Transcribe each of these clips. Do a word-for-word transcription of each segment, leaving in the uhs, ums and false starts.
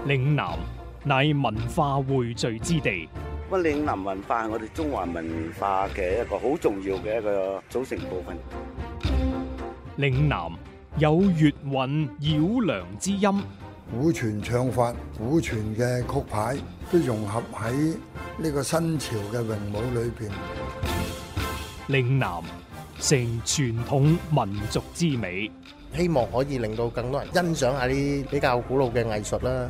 嶺南乃文化匯聚之地， 咁嶺南文化係我哋中華文化嘅一個好重要嘅一個組成部分。 嶺南有粵韻繞梁之音， 古傳唱法、古傳嘅曲牌都融合喺呢個新潮嘅詠舞裏邊。 嶺南成傳統民族之美， 希望可以令到更多人欣賞下啲比較古老嘅藝術啦。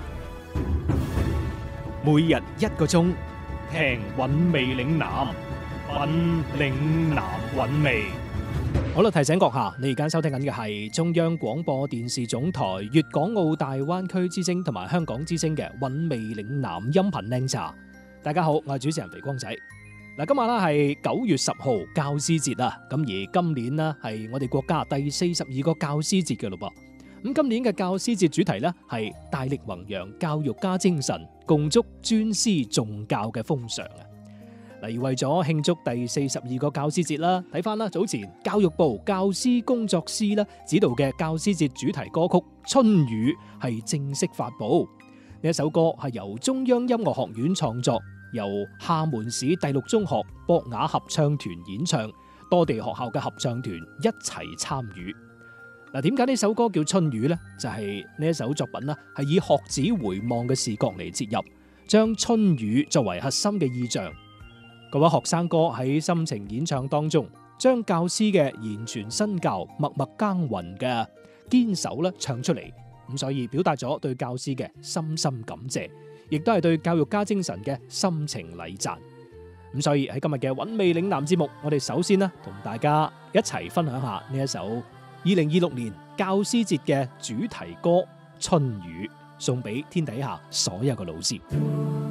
每日一個鐘，聽韻味嶺南，品嶺南韻味。好啦，提醒閣下，你而家收聽緊嘅係中央廣播電視總台粵港澳大灣區之聲同埋香港之聲嘅韻味嶺南音頻靚茶。大家好，我係主持人肥光仔。嗱，今日咧係九月十號教師節啊，咁而今年呢係我哋國家第四十二個教師節嘅咯噃。咁今年嘅教師節主題呢係大力弘揚教育家精神，共築尊師重教嘅風尚啊！例如為咗慶祝第四十二個教師節啦，睇翻啦早前教育部教師工作司啦指導嘅教師節主題歌曲《春雨》係正式發布。呢一首歌係由中央音樂學院創作，由廈門市第六中學博雅合唱團演唱，多地學校嘅合唱團一齊參與。嗱，點解呢首歌叫春雨呢？就係、是、呢一首作品啦，係以學子回望嘅視角嚟切入，將春雨作為核心嘅意象。各位學生哥喺深情演唱當中，將教師嘅言傳身教、默默耕耘嘅堅守咧唱出嚟，咁所以表達咗對教師嘅深深感謝，亦都係對教育家精神嘅深情禮讚。咁所以喺今日嘅韻味嶺南節目，我哋首先呢同大家一齊分享下呢一首二零二六年教師節嘅主題歌《春雨》，送俾天底下所有嘅老師。